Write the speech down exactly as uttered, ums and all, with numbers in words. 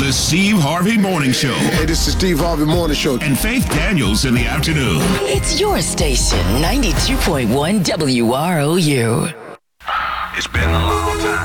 The Steve Harvey Morning Show. Hey, this is Steve Harvey Morning Show. And Faith Daniels in the afternoon. It's your station, ninety-two point one W R O U. It's been a long time.